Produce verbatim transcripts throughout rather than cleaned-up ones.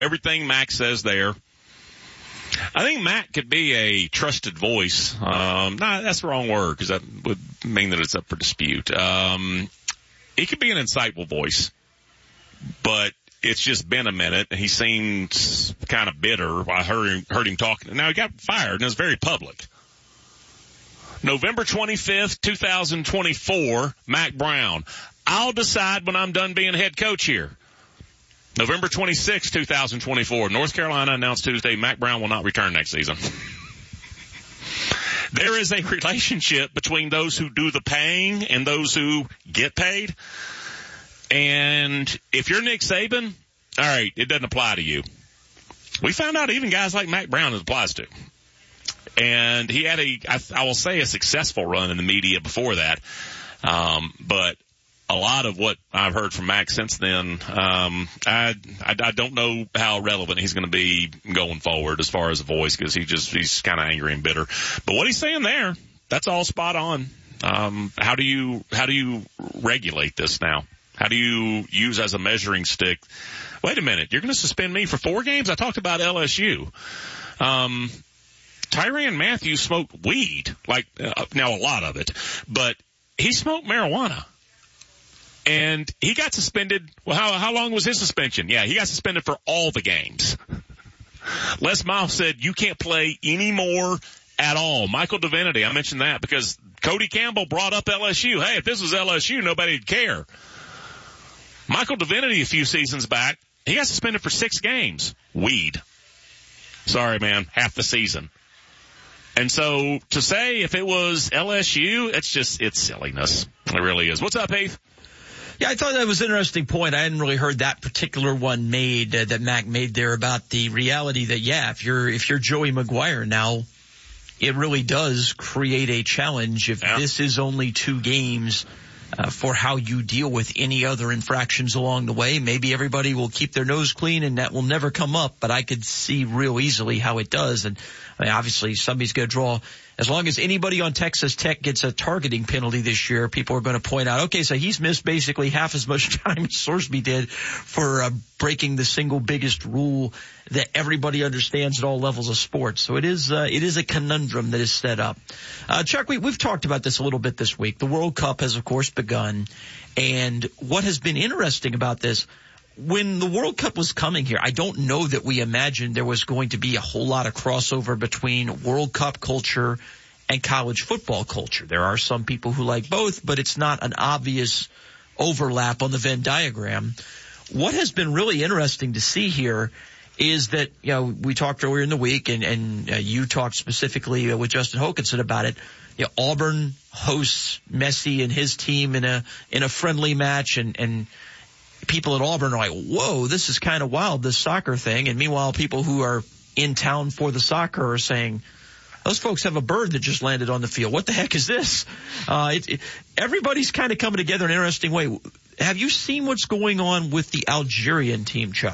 everything Mac says there. I think Mac could be a trusted voice. Um, nah, that's the wrong word because that would mean that it's up for dispute. Um, he could be an insightful voice, but it's just been a minute. He seems kind of bitter. I heard him, heard him talking. Now, he got fired, and it was very public. November twenty-fifth, twenty twenty-four, Mack Brown. I'll decide when I'm done being head coach here. November twenty-sixth, twenty twenty-four, North Carolina announced Tuesday Mack Brown will not return next season. There is a relationship between those who do the paying and those who get paid. And if you're Nick Saban, all right, it doesn't apply to you. We found out even guys like Mack Brown it applies to. And he had a, I, I will say, a successful run in the media before that. Um, but a lot of what I've heard from Mac since then, um, I, I, I don't know how relevant he's going to be going forward as far as a voice because he just, he's kind of angry and bitter. But what he's saying there, that's all spot on. Um, how do you, how do you regulate this now? How do you use as a measuring stick? Wait a minute, you're going to suspend me for four games? I talked about L S U. Um, Tyrann Mathieu smoked weed, like, uh, now a lot of it, but he smoked marijuana. And he got suspended. Well, how, how long was his suspension? Yeah, he got suspended for all the games. Les Miles said, you can't play anymore at all. Michael Divinity, I mentioned that because Cody Campbell brought up L S U. Hey, if this was L S U, nobody'd care. Michael Divinity a few seasons back, he got suspended for six games. Weed. Sorry, man, half the season. And so to say if it was L S U, it's just, it's silliness. It really is. What's up, Heath? Yeah, I thought that was an interesting point. I hadn't really heard that particular one made, uh, that Mac made there about the reality that, yeah, if you're, if you're Joey Maguire now, it really does create a challenge if yeah. this is only two games. Uh, for how you deal with any other infractions along the way. Maybe everybody will keep their nose clean and that will never come up, but I could see real easily how it does. And I mean, obviously somebody's going to draw, as long as anybody on Texas Tech gets a targeting penalty this year, people are going to point out, okay, so he's missed basically half as much time as Sorsby did for uh, breaking the single biggest rule that everybody understands at all levels of sports. So it is, uh, it is a conundrum that is set up. Uh, Chuck, we, we've talked about this a little bit this week. The World Cup has, of course, begun. And what has been interesting about this, when the World Cup was coming here, I don't know that we imagined there was going to be a whole lot of crossover between World Cup culture and college football culture. There are some people who like both, but it's not an obvious overlap on the Venn diagram. What has been really interesting to see here is that, you know, we talked earlier in the week, and, and uh, you talked specifically uh, with Justin Hokanson about it. You know, Auburn hosts Messi and his team in a in a friendly match, and, and people at Auburn are like, whoa, this is kind of wild, this soccer thing. And meanwhile, people who are in town for the soccer are saying, those folks have a bird that just landed on the field. What the heck is this? Uh, it, it, everybody's kind of coming together in an interesting way. Have you seen what's going on with the Algerian team, Chuck?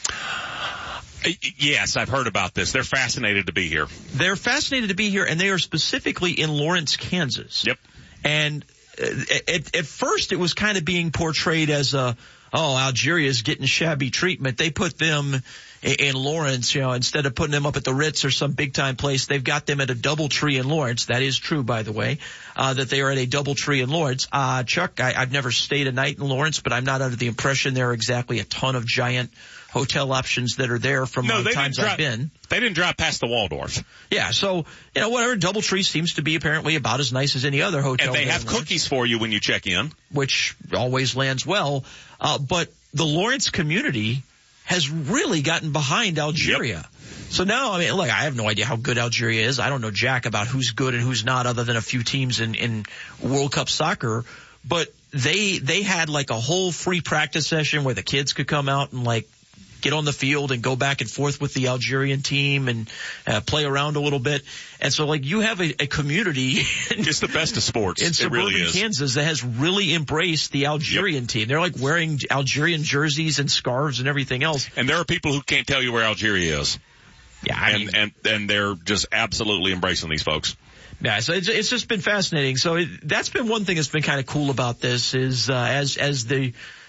Yes, I've heard about this. They're fascinated to be here. They're fascinated to be here, and they are specifically in Lawrence, Kansas. Yep. And at, at first it was kind of being portrayed as a, oh, Algeria's getting shabby treatment. They put them in Lawrence, you know, instead of putting them up at the Ritz or some big-time place, they've got them at a DoubleTree in Lawrence. That is true, by the way, uh, that they are at a DoubleTree in Lawrence. Uh, Chuck, I, I've never stayed a night in Lawrence, but I'm not under the impression there are exactly a ton of giant hotel options that are there from no, the times drive, I've been. They didn't drive past the Waldorf. Yeah, so, you know, whatever, DoubleTree seems to be apparently about as nice as any other hotel. And they have cookies for you when you check in. Which always lands well. Uh, but the Lawrence community has really gotten behind Algeria. Yep. So now, I mean, look, I have no idea how good Algeria is. I don't know jack about who's good and who's not other than a few teams in, in World Cup soccer. But they, they had like a whole free practice session where the kids could come out and like get on the field and go back and forth with the Algerian team and uh, play around a little bit. And so, like, you have a, a community. It's the best of sports. In suburban really is. Kansas that has really embraced the Algerian yep. team. They're, like, wearing Algerian jerseys and scarves and everything else. And there are people who can't tell you where Algeria is. Yeah, I and, mean, and, and they're just absolutely embracing these folks. Yeah, so it's, it's just been fascinating. So it, that's been one thing that's been kind of cool about this is uh, as as the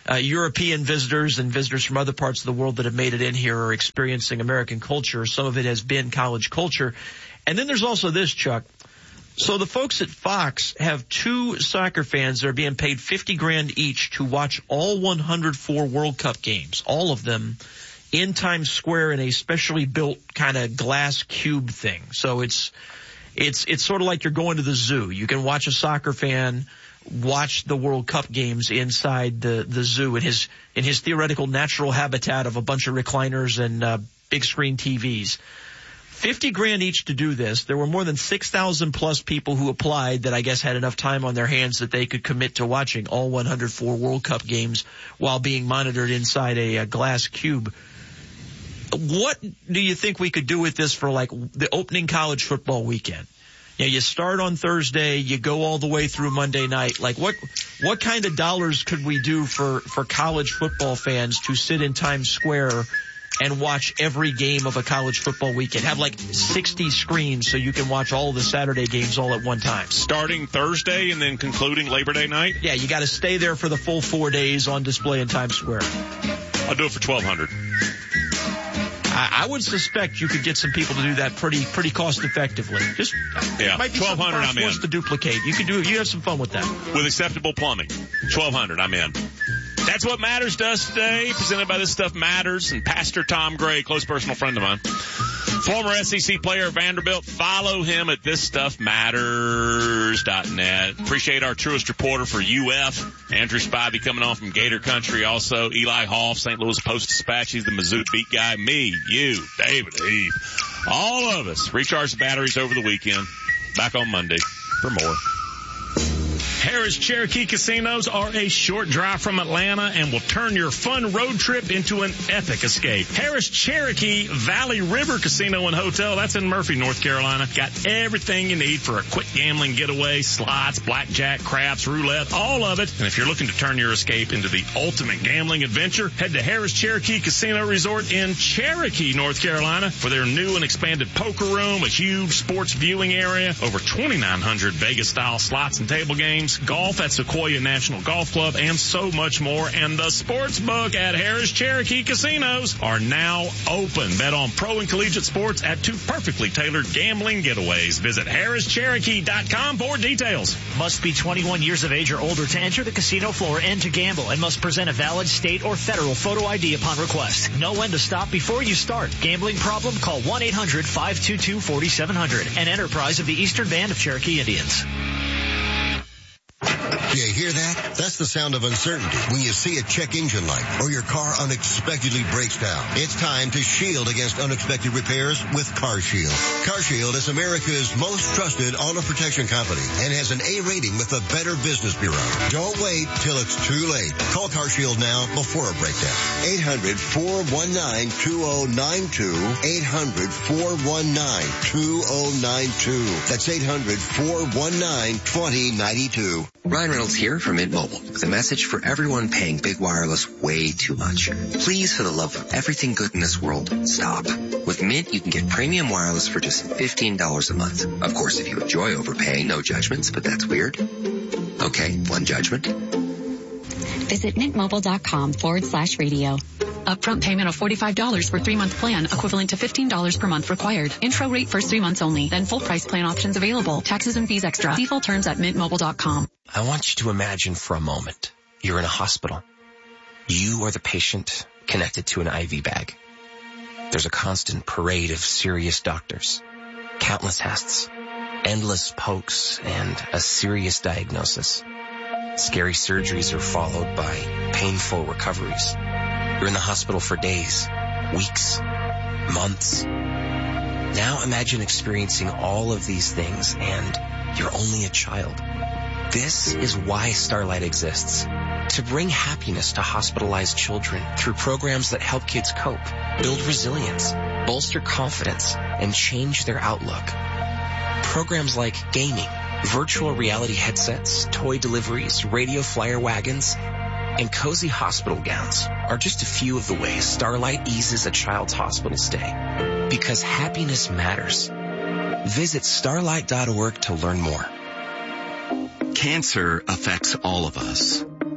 uh, European visitors and visitors from other parts of the world that have made it in here are experiencing American culture. Some of it has been college culture. And then there's also this, Chuck. So the folks at Fox have two soccer fans that are being paid fifty grand each to watch all one hundred four World Cup games, all of them, in Times Square in a specially built kind of glass cube thing. So it's it's it's sort of like you're going to the zoo. You can watch a soccer fan watch the World Cup games inside the the zoo in his in his theoretical natural habitat of a bunch of recliners and uh, big screen T Vs. fifty grand each to do this. There were more than six thousand plus people who applied that I guess had enough time on their hands that they could commit to watching all one hundred four World Cup games while being monitored inside a, a glass cube. What do you think we could do with this for like the opening college football weekend? You know, you start on Thursday, you go all the way through Monday night. Like what, what kind of dollars could we do for, for college football fans to sit in Times Square and watch every game of a college football weekend? Have like sixty screens so you can watch all the Saturday games all at one time. Starting Thursday and then concluding Labor Day night? Yeah, you got to stay there for the full four days on display in Times Square. I'll do it for twelve hundred dollars. I, I would suspect you could get some people to do that pretty pretty cost effectively. Just yeah, might be twelve hundred dollars I'm in. Wants to duplicate. You could do it. You have some fun with that. With acceptable plumbing. twelve hundred dollars I'm in. That's what matters to us today, presented by This Stuff Matters and Pastor Tom Gray, close personal friend of mine. Former S E C player at Vanderbilt. Follow him at this stuff matters dot net. Appreciate our truest reporter for U F, Andrew Spivey, coming on from Gator Country. Also, Eli Hoff, Saint Louis Post-Dispatch. He's the Mizzou beat guy. Me, you, David Heath. All of us. Recharge the batteries over the weekend. Back on Monday for more. Harris Cherokee Casinos are a short drive from Atlanta and will turn your fun road trip into an epic escape. Harris Cherokee Valley River Casino and Hotel, that's in Murphy, North Carolina. Got everything you need for a quick gambling getaway, slots, blackjack, craps, roulette, all of it. And if you're looking to turn your escape into the ultimate gambling adventure, head to Harris Cherokee Casino Resort in Cherokee, North Carolina for their new and expanded poker room, a huge sports viewing area, over twenty-nine hundred Vegas-style slots and table games, golf at Sequoia National Golf Club, and so much more. And the sports book at Harris Cherokee Casinos are now open. Bet on pro and collegiate sports at two perfectly tailored gambling getaways. Visit harris cherokee dot com for details. Must be twenty-one years of age or older to enter the casino floor and to gamble, and must present a valid state or federal photo I D upon request. Know when to stop before you start. Gambling problem? Call one eight hundred five two two four seven zero zero. An enterprise of the Eastern Band of Cherokee Indians. You hear that? That's the sound of uncertainty when you see a check engine light or your car unexpectedly breaks down. It's time to shield against unexpected repairs with CarShield. CarShield is America's most trusted auto protection company and has an A rating with the Better Business Bureau. Don't wait till it's too late. Call CarShield now before a breakdown. eight hundred four one nine two oh nine two. eight hundred four one nine two oh nine two. That's eight hundred four one nine two oh nine two. Ryan Reynolds here from Mint Mobile with a message for everyone paying big wireless way too much. Please, for the love of everything good in this world, stop. With Mint, you can get premium wireless for just fifteen dollars a month. Of course, if you enjoy overpaying, no judgments, but that's weird. Okay, one judgment. Visit mintmobile.com forward slash radio. Upfront payment of forty-five dollars for three-month plan, equivalent to fifteen dollars per month required. Intro rate first three months only, then full price plan options available. Taxes and fees extra. See full terms at mint mobile dot com. I want you to imagine for a moment you're in a hospital. You are the patient connected to an I V bag. There's a constant parade of serious doctors, countless tests, endless pokes, and a serious diagnosis. Scary surgeries are followed by painful recoveries. You're in the hospital for days, weeks, months. Now imagine experiencing all of these things and you're only a child. This is why Starlight exists. To bring happiness to hospitalized children through programs that help kids cope, build resilience, bolster confidence, and change their outlook. Programs like gaming, virtual reality headsets, toy deliveries, radio flyer wagons, and cozy hospital gowns are just a few of the ways Starlight eases a child's hospital stay. Because happiness matters. Visit starlight dot org to learn more. Cancer affects all of us.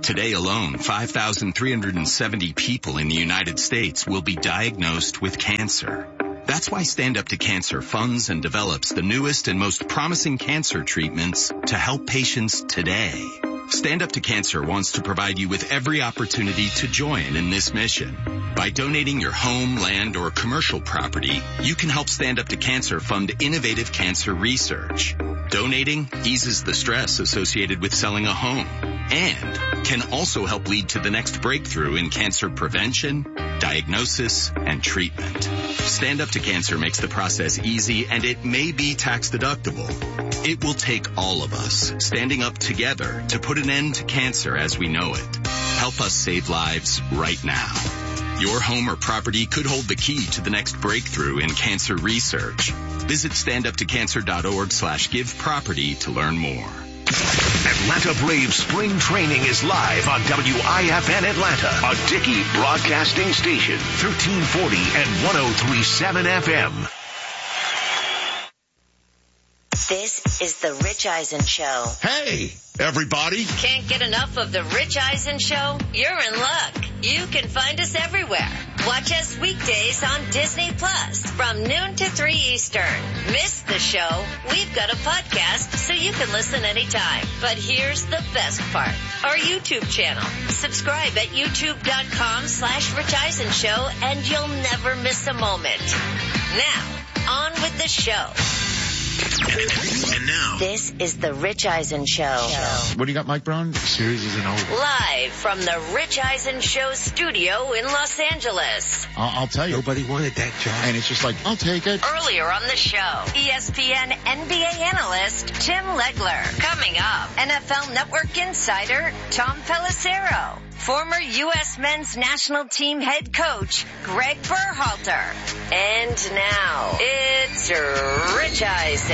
Today alone, five thousand three hundred seventy people in the United States will be diagnosed with cancer. That's why Stand Up to Cancer funds and develops the newest and most promising cancer treatments to help patients today. Stand Up to Cancer wants to provide you with every opportunity to join in this mission. By donating your home, land, or commercial property, you can help Stand Up to Cancer fund innovative cancer research. Donating eases the stress associated with selling a home and can also help lead to the next breakthrough in cancer prevention, diagnosis, and treatment. Stand Up to Cancer makes the process easy, and it may be tax deductible. It will take all of us standing up together to put an end to cancer as we know it. Help us save lives right now. Your home or property could hold the key to the next breakthrough in cancer research. Visit standuptocancer.org slash give property to learn more. Atlanta Braves spring training is live on W I F N Atlanta, a Dickey broadcasting station, thirteen forty and one oh three point seven F M. This is the Rich Eisen Show. Hey, everybody. Can't get enough of the Rich Eisen Show? You're in luck. You can find us everywhere. Watch us weekdays on Disney Plus from noon to three Eastern. Miss the show? We've got a podcast so you can listen anytime. But here's the best part. Our YouTube channel. Subscribe at youtube.com slash Rich Eisen Show and you'll never miss a moment. Now, on with the show. And now, this is the Rich Eisen Show. What do you got, Mike Brown? The series isn't over. Live from the Rich Eisen Show studio in Los Angeles. I'll, I'll tell you. Nobody wanted that job. And it's just like, I'll take it. Earlier on the show, E S P N N B A analyst Tim Legler. Coming up, N F L Network insider Tom Pelissero. Former U S men's national team head coach Greg Berhalter. And now, it's Rich Eisen.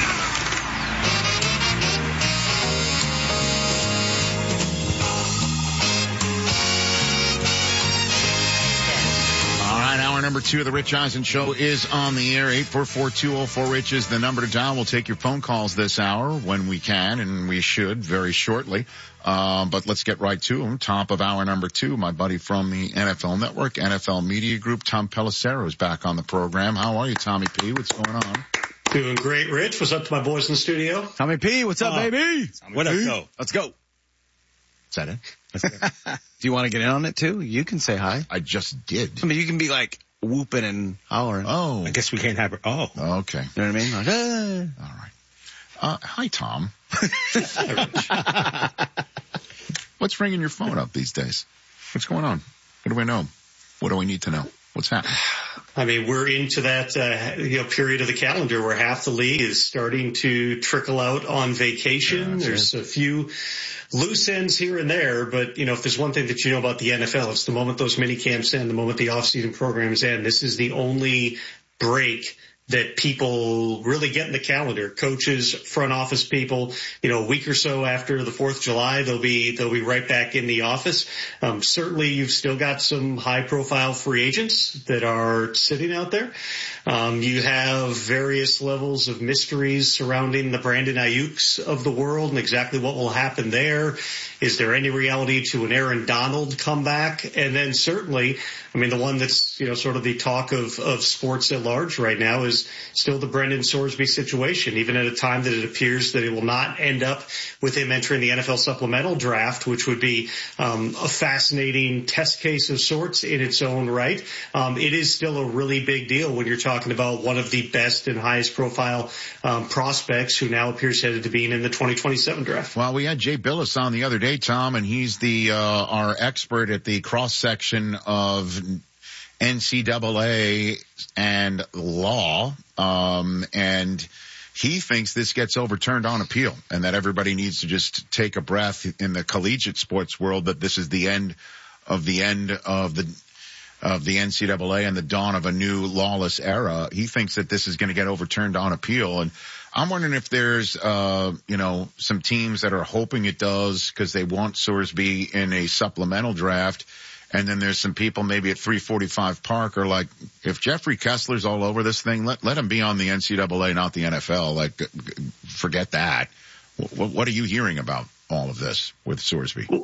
All right, hour number two of the Rich Eisen Show is on the air. eight four four, two oh four, RICH is the number to dial. We'll take your phone calls this hour when we can, and we should very shortly. Um, but let's get right to him. Top of hour number two, my buddy from the N F L Network, N F L Media Group, Tom Pelissero is back on the program. How are you, Tommy P? What's going on? Doing great, Rich. What's up to my boys in the studio? Tommy P, what's up, oh, baby? What up, go? Let's go. Is that it? Do you want to get in on it too? You can say hi. I just did. I mean, you can be like whooping and hollering. Oh. I guess we can't have it. Oh. Okay. You know what I mean? Like, ah. All right. Uh, hi, Tom. What's ringing your phone up these days? What's going on? What do we know? What do we need to know? What's happening? I mean, we're into that uh, you know period of the calendar where half the league is starting to trickle out on vacation. Yeah, there's it. a few loose ends here and there, but you know, if there's one thing that you know about the N F L, it's the moment those mini camps end, the moment the off-season programs end. This is the only break that people really get in the calendar. Coaches, front office people, you know, a week or so after the fourth of July, they'll be, they'll be right back in the office. Um, certainly you've still got some high profile free agents that are sitting out there. Um, you have various levels of mysteries surrounding the Brandon Ayuks of the world and exactly what will happen there. Is there any reality to an Aaron Donald comeback? And then certainly, I mean, the one that's, you know, sort of the talk of, of sports at large right now is still the Brendan Sorsby situation, even at a time that it appears that it will not end up with him entering the N F L supplemental draft, which would be um, a fascinating test case of sorts in its own right. Um, it is still a really big deal when you're talking about one of the best and highest profile um, prospects who now appears headed to being in the twenty twenty-seven draft. Well, we had Jay Billis on the other day, Tom, and he's the uh, our expert at the cross section of N C double A and law, um, and he thinks this gets overturned on appeal and that everybody needs to just take a breath in the collegiate sports world, that this is the end of the end of the of the N C double A and the dawn of a new lawless era. He thinks that this is going to get overturned on appeal, and I'm wondering if there's, uh, you know, some teams that are hoping it does because they want Sorsby in a supplemental draft. And then there's some people maybe at three forty-five Park are like, if Jeffrey Kessler's all over this thing, let, let him be on the N C double A, not the N F L. Like, forget that. What, what are you hearing about all of this with Sorsby?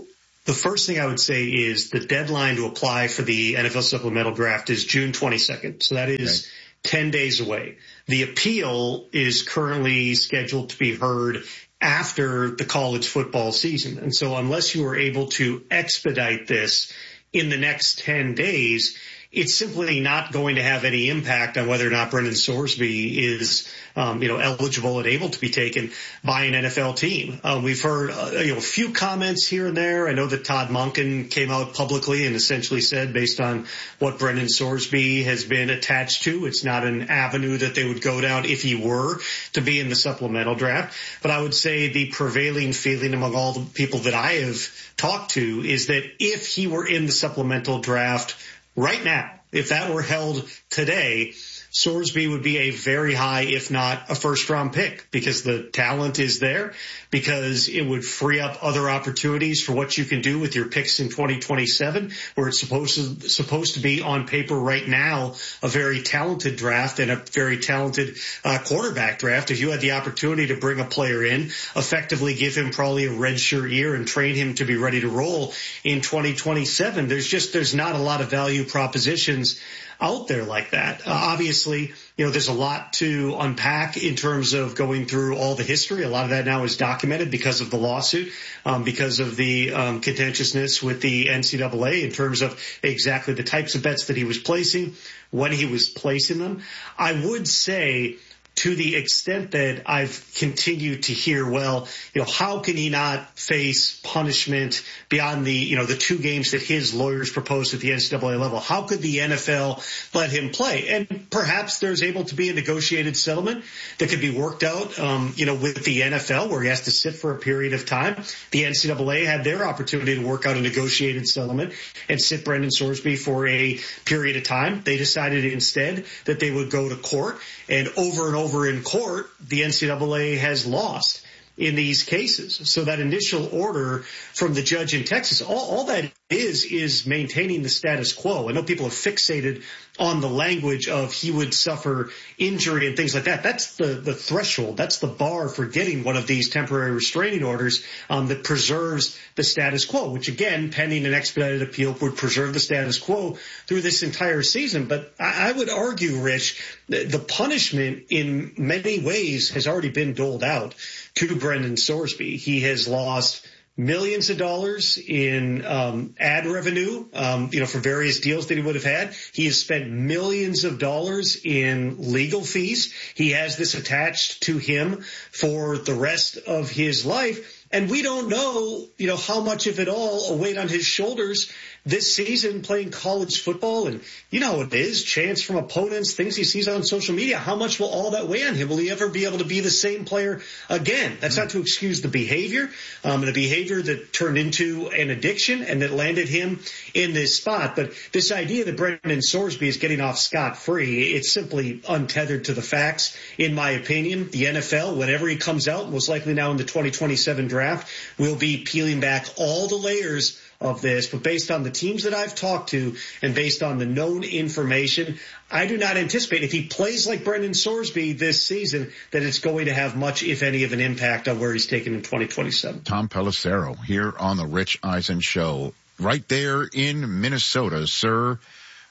the first thing I would say is the deadline to apply for the N F L supplemental draft is June twenty-second. So that is okay. ten days away. The appeal is currently scheduled to be heard after the college football season. And so unless you are able to expedite this in the next ten days, it's simply not going to have any impact on whether or not Brendan Sorsby is, um, you know, eligible and able to be taken by an N F L team. Uh, we've heard, uh, you know, a few comments here and there. I know that Todd Monken came out publicly and essentially said, based on what Brendan Sorsby has been attached to, it's not an avenue that they would go down if he were to be in the supplemental draft. But I would say the prevailing feeling among all the people that I have talked to is that if he were in the supplemental draft right now, if that were held today, Sorsby would be a very high, if not a first round pick, because the talent is there, because it would free up other opportunities for what you can do with your picks in twenty twenty-seven, where it's supposed to, supposed to be on paper right now a very talented draft and a very talented uh, quarterback draft. If you had the opportunity to bring a player in, effectively give him probably a redshirt year and train him to be ready to roll in twenty twenty-seven, there's just, there's not a lot of value propositions out there like that. Uh, obviously, you know, there's a lot to unpack in terms of going through all the history. A lot of that now is documented because of the lawsuit, um, because of the um, contentiousness with the N C double A in terms of exactly the types of bets that he was placing, when he was placing them. I would say, to the extent that I've continued to hear, well, you know, how can he not face punishment beyond the, you know, the two games that his lawyers proposed at the N C double A level? How could the N F L let him play? And perhaps there's able to be a negotiated settlement that could be worked out, um, you know, with the N F L, where he has to sit for a period of time. The N C double A had their opportunity to work out a negotiated settlement and sit Brendan Sorsby for a period of time. They decided instead that they would go to court, and over and over Over in court, the N C double A has lost in these cases. So that initial order from the judge in Texas, all, all that is, is maintaining the status quo. I know people are fixated on the language of he would suffer injury and things like that. That's the, the threshold. That's the bar for getting one of these temporary restraining orders um, that preserves the status quo, which again, pending an expedited appeal, would preserve the status quo through this entire season. But I, I would argue, Rich, the, the punishment in many ways has already been doled out to Brendan Sorsby. He has lost millions of dollars in um, ad revenue, um, you know, for various deals that he would have had. He has spent millions of dollars in legal fees. He has this attached to him for the rest of his life. And we don't know, you know, how much of it all a weight on his shoulders this season playing college football. And you know how it is, chants from opponents, things he sees on social media. How much will all that weigh on him? Will he ever be able to be the same player again? That's not to excuse the behavior, um, the behavior that turned into an addiction and that landed him in this spot. But this idea that Brendan Sorsby is getting off scot-free, it's simply untethered to the facts, in my opinion. The N F L, whenever he comes out, most likely now in the twenty twenty-seven draft, will be peeling back all the layers of this. But based on the teams that I've talked to and based on the known information, I do not anticipate, if he plays like Brendan Sorsby this season, that it's going to have much, if any, of an impact on where he's taken in twenty twenty-seven. Tom Pelissero here on the Rich Eisen Show, right there in Minnesota, sir.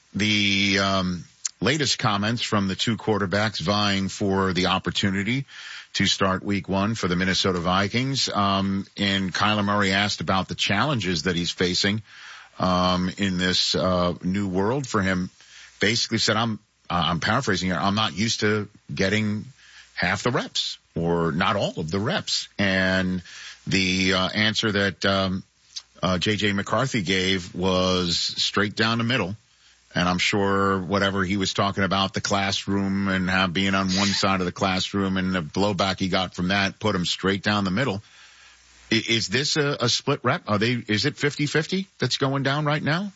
The um, latest comments from the two quarterbacks vying for the opportunity to start week one for the Minnesota Vikings. Um, and Kyler Murray asked about the challenges that he's facing, um, in this, uh, new world for him. Basically said, I'm, uh, I'm paraphrasing here, I'm not used to getting half the reps or not all of the reps. And the, uh, answer that, um, uh, J J McCarthy gave was straight down the middle. And I'm sure whatever he was talking about, the classroom and how being on one side of the classroom and the blowback he got from that put him straight down the middle. Is this a, a split rep? Are they, is it fifty-fifty that's going down right now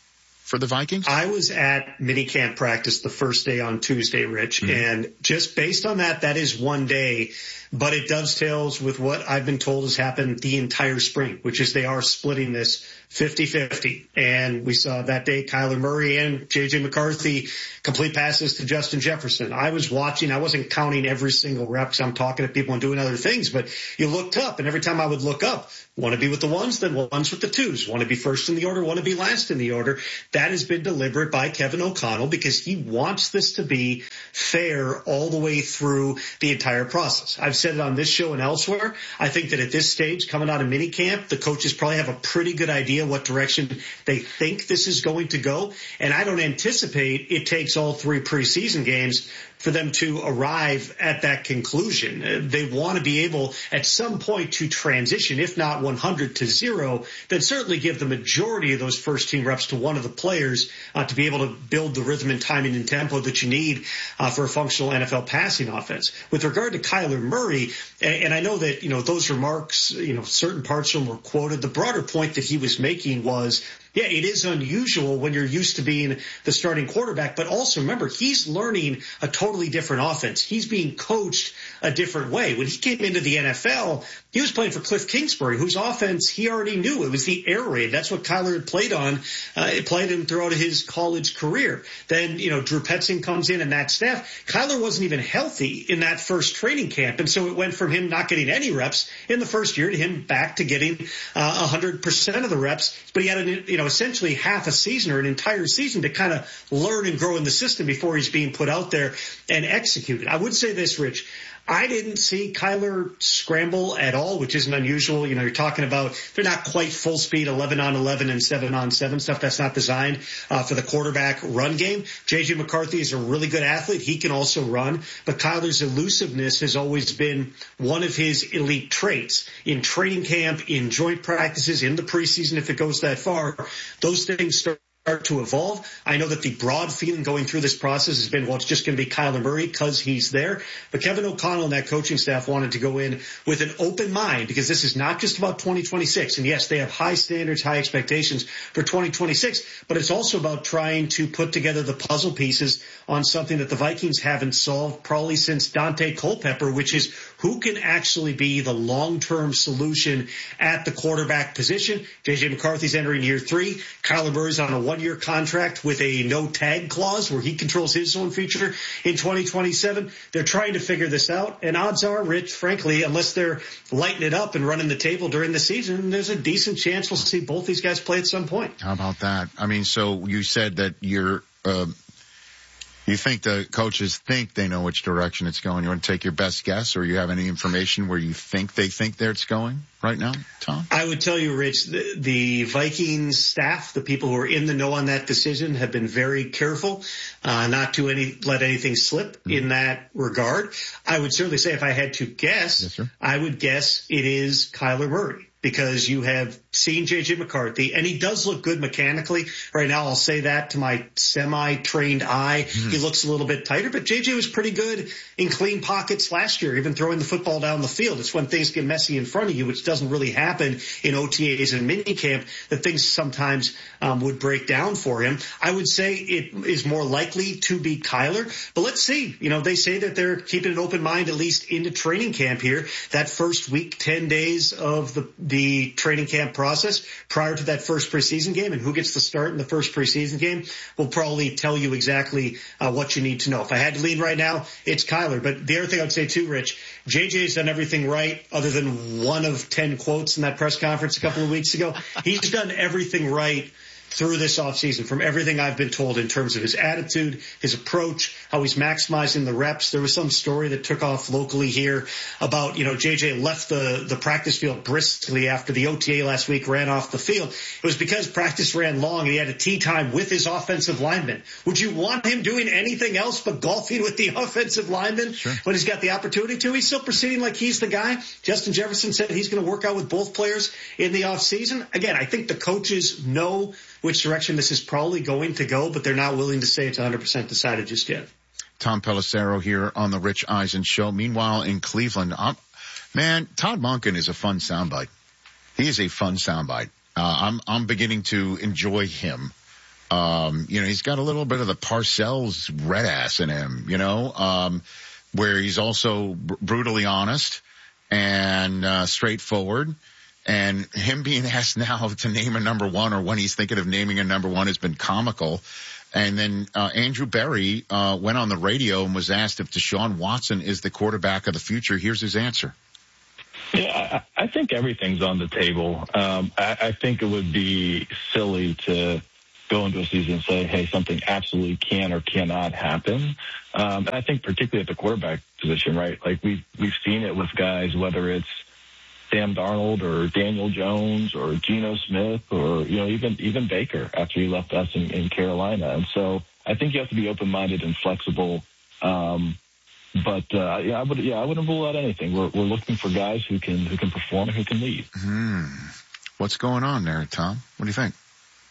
for the Vikings? I was at minicamp practice the first day on Tuesday, Rich, mm-hmm. and just based on that, that is one day. But it dovetails with what I've been told has happened the entire spring, which is they are splitting this fifty-fifty. And we saw that day Kyler Murray and J J McCarthy complete passes to Justin Jefferson. I was watching. I wasn't counting every single rep because I'm talking to people and doing other things. But you looked up, and every time I would look up, want to be with the ones, then ones with the twos. Want to be first in the order, want to be last in the order. That has been deliberate by Kevin O'Connell because he wants this to be fair all the way through the entire process. I've said it on this show and elsewhere. I think that at this stage, coming out of minicamp, the coaches probably have a pretty good idea what direction they think this is going to go. And I don't anticipate it takes all three preseason games for them to arrive at that conclusion. They want to be able at some point to transition, if not one hundred to zero, then certainly give the majority of those first team reps to one of the players uh, to be able to build the rhythm and timing and tempo that you need uh, for a functional N F L passing offense. With regard to Kyler Murray, and, and I know that, you know, those remarks, you know, certain parts of them were quoted. The broader point that he was making was, yeah, it is unusual when you're used to being the starting quarterback, but also remember, he's learning a totally different offense. He's being coached a different way. When he came into the N F L, he was playing for Cliff Kingsbury, whose offense he already knew. It was the air raid. That's what Kyler had played on. Uh, it played him throughout his college career. Then, you know, Drew Petzing comes in and that staff. Kyler wasn't even healthy in that first training camp, and so it went from him not getting any reps in the first year to him back to getting uh, one hundred percent of the reps. But he had, an, you know, essentially half a season or an entire season to kind of learn and grow in the system before he's being put out there and executed. I would say this, Rich. I didn't see Kyler scramble at all, which isn't unusual. You know, you're talking about they're not quite full speed eleven on eleven and seven on seven stuff. That's not designed uh, for the quarterback run game. J J McCarthy is a really good athlete. He can also run, but Kyler's elusiveness has always been one of his elite traits. In training camp, in joint practices, in the preseason, if it goes that far, those things start start to evolve. I know that the broad feeling going through this process has been, well, it's just going to be Kyler Murray because he's there. But Kevin O'Connell and that coaching staff wanted to go in with an open mind because this is not just about twenty twenty-six. And yes, they have high standards, high expectations for twenty twenty-six, but it's also about trying to put together the puzzle pieces on something that the Vikings haven't solved probably since Dante Culpepper, which is who can actually be the long-term solution at the quarterback position. J J McCarthy's entering year three. Kyler Murray's on a one-year contract with a no-tag clause where he controls his own future in twenty twenty-seven. They're trying to figure this out, and odds are, Rich, frankly, unless they're lighting it up and running the table during the season, there's a decent chance we'll see both these guys play at some point. How about that? I mean, so you said that you're uh, you think the coaches think they know which direction it's going. You want to take your best guess, or you have any information where you think they think there it's going right now, Tom? I would tell you, Rich, the, the Vikings staff, the people who are in the know on that decision, have been very careful uh, not to any let anything slip mm-hmm. in that regard. I would certainly say if I had to guess, yes, sir. I would guess it is Kyler Murray. Because you have seen J J McCarthy, and he does look good mechanically. Right now, I'll say that to my semi-trained eye. Mm-hmm. He looks a little bit tighter, but J J was pretty good in clean pockets last year, even throwing the football down the field. It's when things get messy in front of you, which doesn't really happen in O T As and minicamp, that things sometimes um, would break down for him. I would say it is more likely to be Kyler, but let's see. You know, they say that they're keeping an open mind at least into training camp here. That first week, ten days of the the training camp process prior to that first preseason game, and who gets the start in the first preseason game will probably tell you exactly uh, what you need to know. If I had to lean right now, it's Kyler. But the other thing I would say too, Rich, J J's done everything right other than one of ten quotes in that press conference a couple of weeks ago. He's done everything right through this offseason, from everything I've been told in terms of his attitude, his approach, how he's maximizing the reps. There was some story that took off locally here about, you know, J J left the, the practice field briskly after the O T A last week, ran off the field. It was because practice ran long and he had a tee time with his offensive lineman. Would you want him doing anything else but golfing with the offensive lineman sure. when he's got the opportunity to? He's still proceeding like he's the guy. Justin Jefferson said he's going to work out with both players in the offseason. Again, I think the coaches know which direction this is probably going to go, but they're not willing to say it's one hundred percent decided just yet. Tom Pelissero here on the Rich Eisen Show. Meanwhile, in Cleveland, I'm, man, Todd Monken is a fun soundbite. He is a fun soundbite. Uh, I'm I'm beginning to enjoy him Um, you know, he's got a little bit of the Parcells red ass in him, you know, um, where he's also br- brutally honest and uh, straightforward. And him being asked now to name a number one, or when he's thinking of naming a number one, has been comical. And then uh, Andrew Berry uh, went on the radio and was asked if Deshaun Watson is the quarterback of the future. Here's his answer. Yeah, I, I think everything's on the table. Um, I, I think it would be silly to go into a season and say, hey, something absolutely can or cannot happen. Um, and I think particularly at the quarterback position, right? Like we've, we've seen it with guys, whether it's Sam Darnold or Daniel Jones or Geno Smith or, you know, even, even Baker after he left us in, in Carolina. And so I think you have to be open-minded and flexible. Um, but, uh, yeah, I would, yeah, I wouldn't rule out anything. We're, we're looking for guys who can, who can perform and who can lead. Hmm. What's going on there, Tom? What do you think?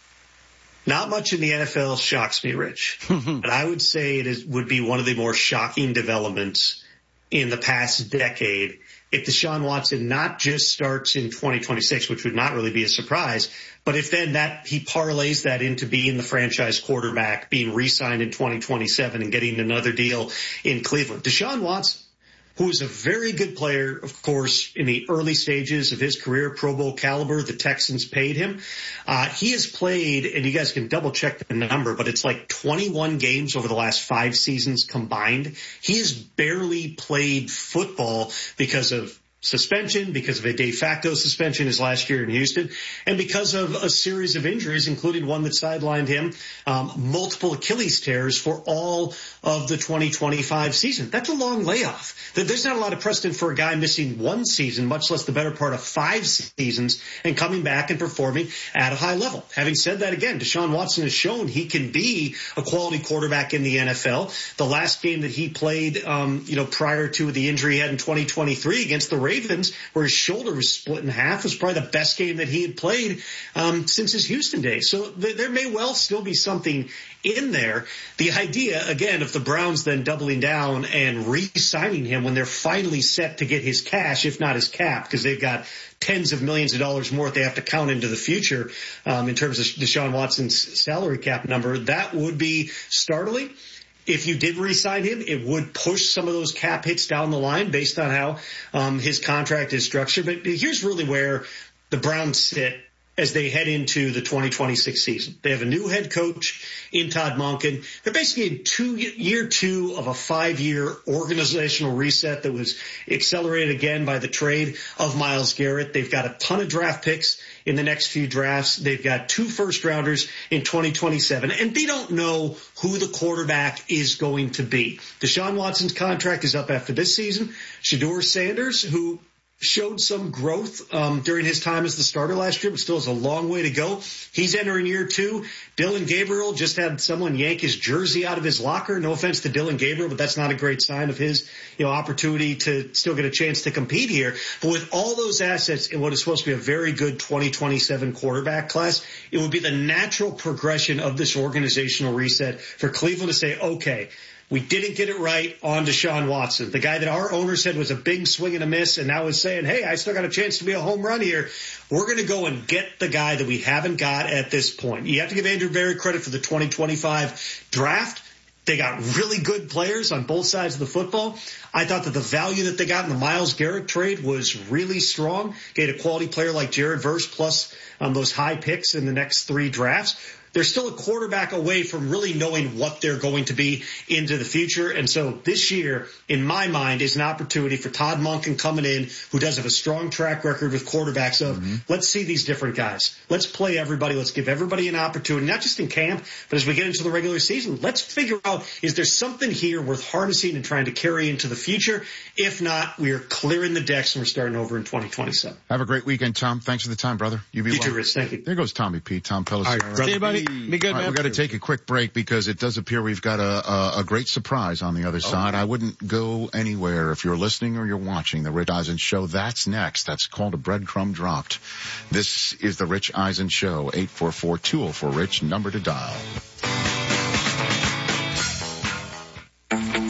Not much in the N F L shocks me, Rich, but I would say it is, would be one of the more shocking developments in the past decade if Deshaun Watson not just starts in twenty twenty-six, which would not really be a surprise, but if then that he parlays that into being the franchise quarterback, being re-signed in twenty twenty-seven and getting another deal in Cleveland. Deshaun Watson, who is a very good player, of course, in the early stages of his career, Pro Bowl caliber, the Texans paid him. Uh, he has played, and you guys can double check the number, but it's like twenty-one games over the last five seasons combined. He has barely played football because of suspension, because of a de facto suspension his last year in Houston, and because of a series of injuries, including one that sidelined him, um, multiple Achilles tears for all of the twenty twenty-five season. That's a long layoff. There's not a lot of precedent for a guy missing one season, much less the better part of five seasons, and coming back and performing at a high level. Having said that, again, Deshaun Watson has shown he can be a quality quarterback in the N F L. The last game that he played, um, you know, prior to the injury he had in twenty twenty-three against the Ravens, where his shoulder was split in half, was probably the best game that he had played um, since his Houston days. So th- there may well still be something in there. The idea, again, of the Browns then doubling down and re-signing him when they're finally set to get his cash, if not his cap, because they've got tens of millions of dollars more that they have to count into the future um, in terms of Deshaun Watson's salary cap number, that would be startling. If you did re-sign him, it would push some of those cap hits down the line based on how um, his contract is structured. But here's really where the Browns sit as they head into the twenty twenty-six season. They have a new head coach in Todd Monken. They're basically in two, year two of a five-year organizational reset that was accelerated again by the trade of Myles Garrett. They've got a ton of draft picks in the next few drafts. They've got two first-rounders in twenty twenty-seven, and they don't know who the quarterback is going to be. Deshaun Watson's contract is up after this season. Shedeur Sanders, who showed some growth um, during his time as the starter last year, but still has a long way to go. He's entering year two. Dylan Gabriel just had someone yank his jersey out of his locker. No offense to Dylan Gabriel, but that's not a great sign of his, you know, opportunity to still get a chance to compete here. But with all those assets in what is supposed to be a very good twenty twenty-seven quarterback class, it would be the natural progression of this organizational reset for Cleveland to say, okay, we didn't get it right on Deshaun Watson, the guy that our owner said was a big swing and a miss, and now is saying, hey, I still got a chance to be a home run here. We're going to go and get the guy that we haven't got at this point. You have to give Andrew Berry credit for the twenty twenty-five draft. They got really good players on both sides of the football. I thought that the value that they got in the Myles Garrett trade was really strong. Get a quality player like Jared Verse plus um, those high picks in the next three drafts. They're still a quarterback away from really knowing what they're going to be into the future. And so this year, in my mind, is an opportunity for Todd Monken coming in, who does have a strong track record with quarterbacks of, mm-hmm. let's see these different guys. Let's play everybody. Let's give everybody an opportunity, not just in camp, but as we get into the regular season, let's figure out, is there something here worth harnessing and trying to carry into the future? If not, we are clearing the decks and we're starting over in twenty twenty-seven. Have a great weekend, Tom. Thanks for the time, brother. You be you well. too, Rich. Thank you. There goes Tommy P. Tom Pelissero. All right, see you, buddy. Be good, All right, man. we've got to take a quick break because it does appear we've got a, a, a great surprise on the other Oh. side. I wouldn't go anywhere if you're listening or you're watching the Rich Eisen Show. That's next. That's called a breadcrumb dropped. This is the Rich Eisen Show. eight four four, two oh four, RICH, number to dial.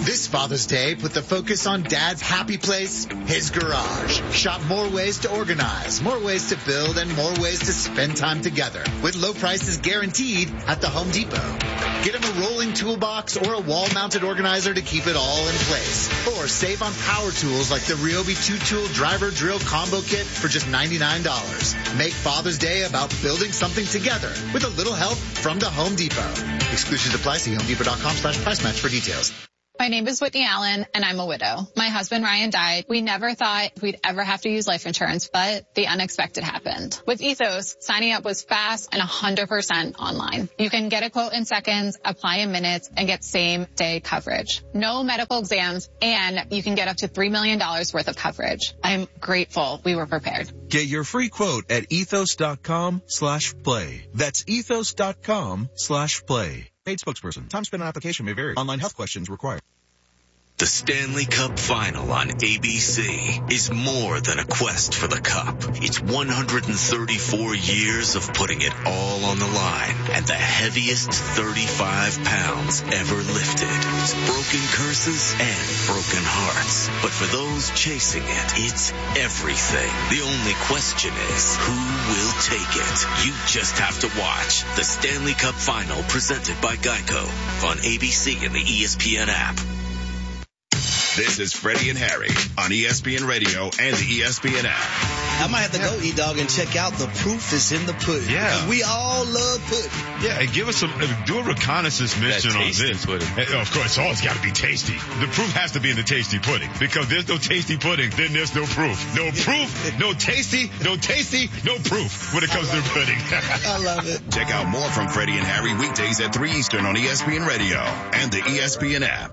This Father's Day, put the focus on Dad's happy place, his garage. Shop more ways to organize, more ways to build, and more ways to spend time together. With low prices guaranteed at the Home Depot. Get him a rolling toolbox or a wall-mounted organizer to keep it all in place. Or save on power tools like the Ryobi two-tool driver drill combo kit for just ninety-nine dollars. Make Father's Day about building something together with a little help from the Home Depot. Exclusions apply. See homedepot.com slash price match for details. My name is Whitney Allen, and I'm a widow. My husband, Ryan, died. We never thought we'd ever have to use life insurance, but the unexpected happened. With Ethos, signing up was fast and one hundred percent online. You can get a quote in seconds, apply in minutes, and get same-day coverage. No medical exams, and you can get up to three million dollars worth of coverage. I'm grateful we were prepared. Get your free quote at ethos.com slash play. That's ethos.com slash play. Paid spokesperson. Time spent on application may vary. Online health questions required. The Stanley Cup Final on A B C is more than a quest for the cup. It's one hundred thirty-four years of putting it all on the line and the heaviest thirty-five pounds ever lifted. It's broken curses and broken hearts. But for those chasing it, it's everything. The only question is, who will take it? You just have to watch the Stanley Cup Final presented by Geico on A B C and the E S P N app. This is Freddie and Harry on E S P N Radio and the E S P N app. I might have to go, E-Dog, and check out The Proof is in the Pudding. Yeah. Because we all love pudding. Yeah, and give us some, uh, do a reconnaissance mission on this. Pudding. Uh, of course, it's always got to be tasty. The proof has to be in the tasty pudding. Because there's no tasty pudding, then there's no proof. No proof, no tasty, no tasty, no proof when it comes to pudding. I love it. Check out more from Freddie and Harry weekdays at three Eastern on E S P N Radio and the E S P N app.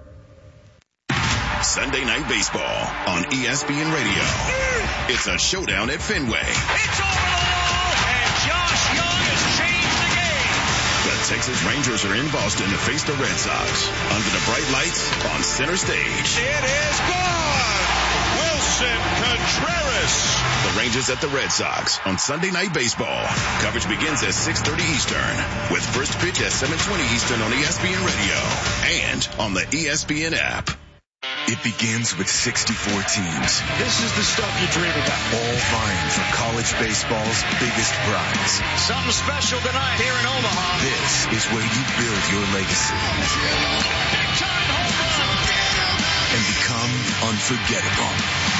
Sunday Night Baseball on E S P N Radio. It's a showdown at Fenway. It's over the wall, and Josh Young has changed the game. The Texas Rangers are in Boston to face the Red Sox under the bright lights on center stage. It is gone. Wilson Contreras. The Rangers at the Red Sox on Sunday Night Baseball. Coverage begins at six thirty Eastern with first pitch at seven twenty Eastern on E S P N Radio and on the E S P N app. It begins with sixty-four teams. This is the stuff you dream about. All vying for college baseball's biggest prize. Something special tonight here in Omaha. This is where you build your legacy. Big time home run. And become unforgettable.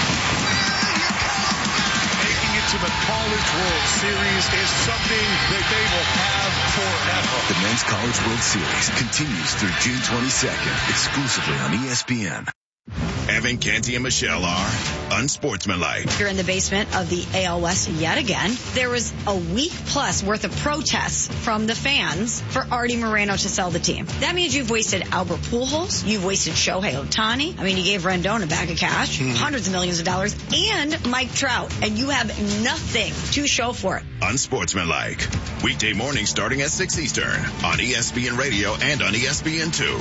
Making it to the College World Series is something that they will have forever. The Men's College World Series continues through June twenty-second, exclusively on E S P N. Evan, Canty, and Michelle are unsportsmanlike. You're in the basement of the A L West yet again. There was a week plus worth of protests from the fans for Artie Moreno to sell the team. That means you've wasted Albert Pujols, you've wasted Shohei Ohtani. I mean, you gave Rendon a bag of cash, mm-hmm. hundreds of millions of dollars, and Mike Trout, and you have nothing to show for it. Unsportsmanlike. Weekday morning starting at six Eastern on E S P N Radio and on E S P N two.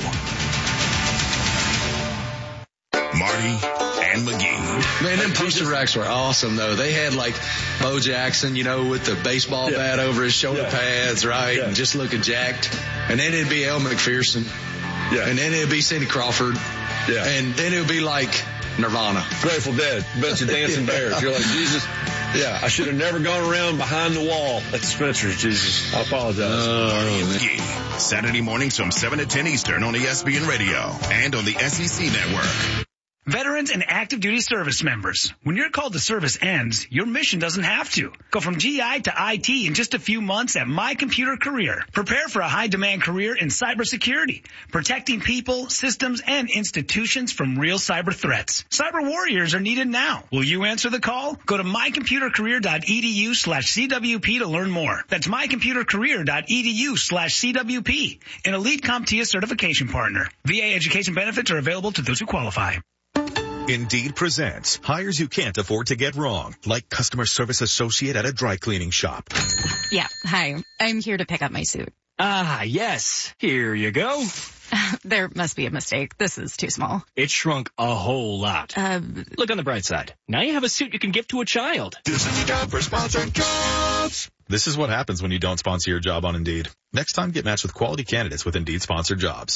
Marty and McGee. Man, them poster racks were awesome, though. They had, like, Bo Jackson, you know, with the baseball yeah. bat over his shoulder yeah. pads, right, yeah. and just looking jacked. And then it'd be Elle McPherson. Yeah. And then it'd be Cindy Crawford. Yeah. And then it would be, like, Nirvana. Grateful Dead. Bunch of dancing bears. You're like, Jesus. Yeah, I should have never gone around behind the wall at Spencer's, Jesus. I apologize. Uh, Saturday mornings from seven to ten Eastern on E S P N Radio and on the S E C Network. Veterans and active duty service members, when your call to service ends, your mission doesn't have to. Go from G I to I T in just a few months at My Computer Career. Prepare for a high-demand career in cybersecurity, protecting people, systems, and institutions from real cyber threats. Cyber warriors are needed now. Will you answer the call? Go to mycomputercareer.edu slash CWP to learn more. That's mycomputercareer.edu slash CWP, an elite CompTIA certification partner. V A education benefits are available to those who qualify. Indeed presents hires you can't afford to get wrong, like customer service associate at a dry cleaning shop. Yeah, hi. I'm here to pick up my suit. Ah, yes. Here you go. There must be a mistake. This is too small. It shrunk a whole lot. Uh, Look on the bright side. Now you have a suit you can give to a child. This is your job for sponsored jobs. This is what happens when you don't sponsor your job on Indeed. Next time, get matched with quality candidates with Indeed sponsored jobs.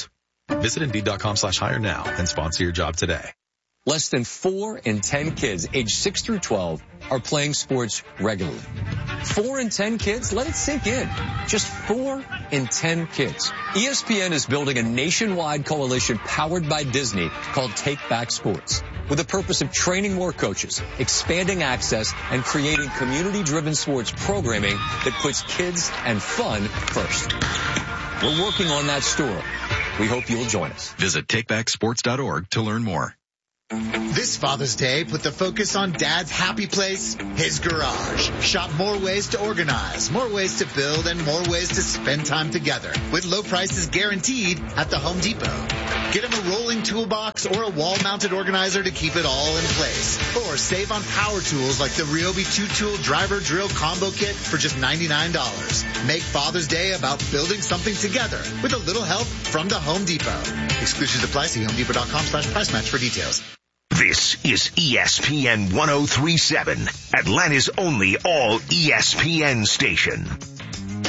Visit Indeed.com slash hire now and sponsor your job today. Less than four in ten kids aged six through twelve are playing sports regularly. Four in ten kids? Let it sink in. Just four in ten kids. E S P N is building a nationwide coalition powered by Disney called Take Back Sports, with the purpose of training more coaches, expanding access, and creating community-driven sports programming that puts kids and fun first. We're working on that story. We hope you'll join us. Visit take back sports dot org to learn more. This Father's Day, put the focus on Dad's happy place, his garage. Shop more ways to organize, more ways to build, and more ways to spend time together with low prices guaranteed at the Home Depot. Get him a rolling toolbox or a wall-mounted organizer to keep it all in place. Or save on power tools like the Ryobi two-tool driver drill combo kit for just ninety-nine dollars. Make Father's Day about building something together with a little help from the Home Depot. Exclusions apply. See homedepot.com slash price match for details. This is E S P N one oh three point seven, Atlanta's only all E S P N station.